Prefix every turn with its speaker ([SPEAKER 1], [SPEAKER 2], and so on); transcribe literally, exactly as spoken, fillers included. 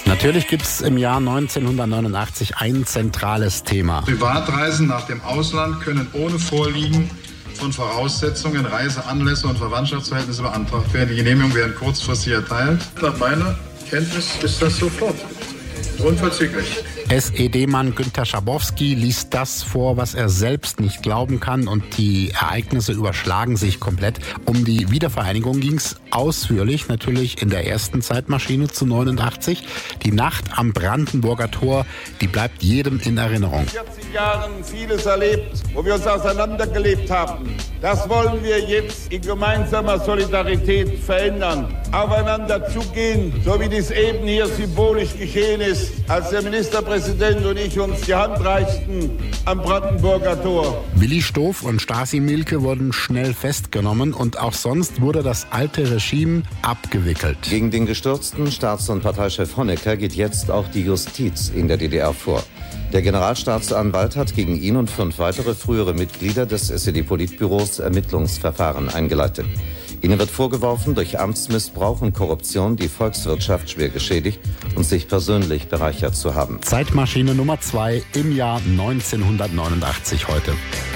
[SPEAKER 1] Natürlich gibt es im Jahr neunzehnhundertneunundachtzig ein zentrales Thema.
[SPEAKER 2] Privatreisen nach dem Ausland können ohne Vorliegen von Voraussetzungen, Reiseanlässe und Verwandtschaftsverhältnisse beantragt werden. Die Genehmigungen werden kurzfristig erteilt. Nach meiner Kenntnis ist das sofort. Unverzüglich.
[SPEAKER 1] S E D-Mann Günter Schabowski liest das vor, was er selbst nicht glauben kann, und die Ereignisse überschlagen sich komplett. Um die Wiedervereinigung ging es ausführlich, natürlich in der ersten Zeitmaschine zu neunundachtzig. Die Nacht am Brandenburger Tor, die bleibt jedem in Erinnerung.
[SPEAKER 3] vierzig Jahren vieles erlebt, wo wir uns auseinandergelebt haben. Das wollen wir jetzt in gemeinsamer Solidarität verändern. Aufeinander zugehen, so wie dies eben hier symbolisch geschehen ist, als der Ministerpräsident und ich uns die Hand reichten am Brandenburger Tor.
[SPEAKER 1] Willi Stoph und Stasi Mielke wurden schnell festgenommen und auch sonst wurde das alte Regime abgewickelt.
[SPEAKER 4] Gegen den gestürzten Staats- und Parteichef Honecker geht jetzt auch die Justiz in der D D R vor. Der Generalstaatsanwalt hat gegen ihn und fünf weitere frühere Mitglieder des S E D-Politbüros Ermittlungsverfahren eingeleitet. Ihnen wird vorgeworfen, durch Amtsmissbrauch und Korruption die Volkswirtschaft schwer geschädigt und sich persönlich bereichert zu haben.
[SPEAKER 1] Zeitmaschine Nummer zwei im Jahr neunzehnhundertneunundachtzig heute.